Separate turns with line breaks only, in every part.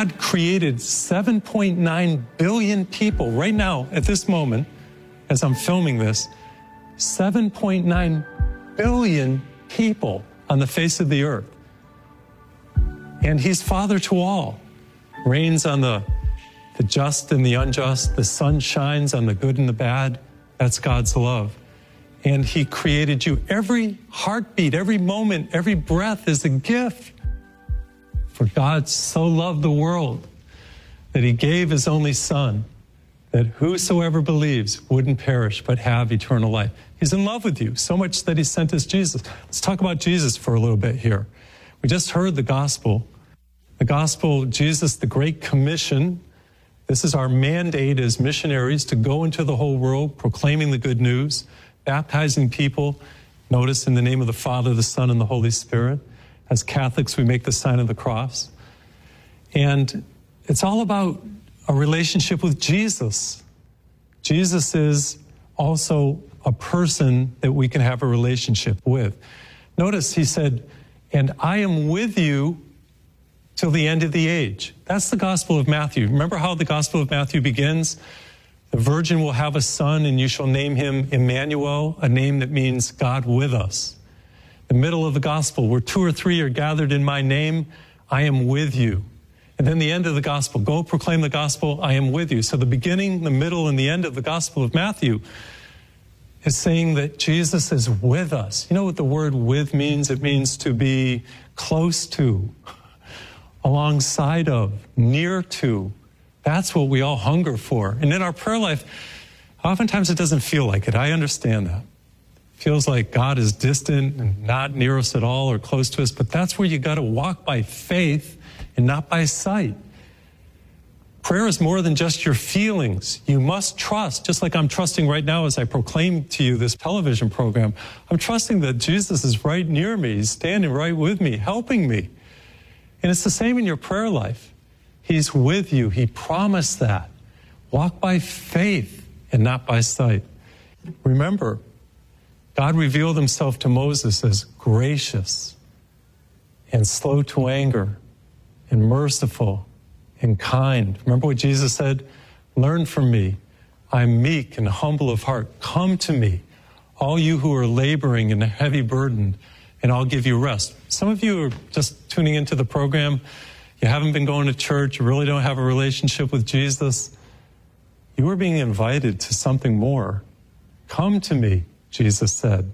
God created 7.9 billion people right now at this moment, as I'm filming this, 7.9 billion people on the face of the earth. And he's Father to all, reigns on the just and the unjust. The sun shines on the good and the bad. That's God's love. And he created you. Every heartbeat, every moment, every breath is a gift. For God so loved the world that he gave his only Son, that whosoever believes wouldn't perish but have eternal life. He's in love with you, so much that he sent us Jesus. Let's talk about Jesus for a little bit here. We just heard the gospel. The gospel, Jesus, the Great Commission. This is our mandate as missionaries to go into the whole world, proclaiming the good news, baptizing people. Notice in the name of the Father, the Son, and the Holy Spirit. As Catholics, we make the sign of the cross. And it's all about a relationship with Jesus. Jesus is also a person that we can have a relationship with. Notice he said, and I am with you till the end of the age. That's the Gospel of Matthew. Remember how the Gospel of Matthew begins? The virgin will have a son, and you shall name him Emmanuel, a name that means God with us. The middle of the gospel, where 2 or 3 are gathered in my name, I am with you. And then the end of the gospel, go proclaim the gospel, I am with you. So the beginning, the middle, and the end of the Gospel of Matthew is saying that Jesus is with us. You know what the word with means? It means to be close to, alongside of, near to. That's what we all hunger for. And in our prayer life, oftentimes it doesn't feel like it. I understand that. Feels like God is distant and not near us at all or close to us, but that's where you got to walk by faith and not by sight. Prayer is more than just your feelings. You must trust, just like I'm trusting right now as I proclaim to you this television program. I'm trusting that Jesus is right near me. He's standing right with me, helping me. And it's the same in your prayer life. He's with you. He promised that. Walk by faith and not by sight. Remember, God revealed himself to Moses as gracious and slow to anger and merciful and kind. Remember what Jesus said? Learn from me. I'm meek and humble of heart. Come to me, all you who are laboring and heavy burdened, and I'll give you rest. Some of you are just tuning into the program. You haven't been going to church. You really don't have a relationship with Jesus. You are being invited to something more. Come to me, Jesus said.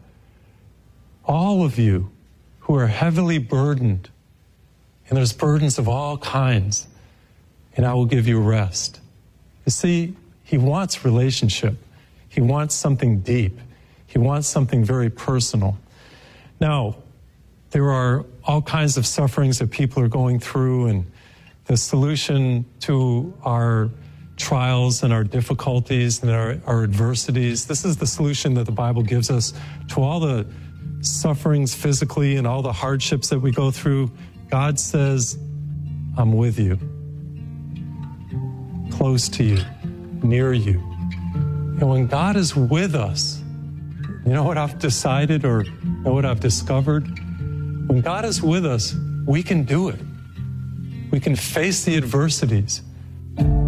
All of you who are heavily burdened, and there's burdens of all kinds, and I will give you rest. You see, he wants relationship. He wants something deep. He wants something very personal. Now, there are all kinds of sufferings that people are going through, and the solution to our trials and our difficulties and our adversities, this is the solution that the Bible gives us to all the sufferings physically and all the hardships that we go through. God says, I'm with you, close to you, near you. And when God is with us, you know what I've decided or know what I've discovered? When God is with us, we can do it. We can face the adversities.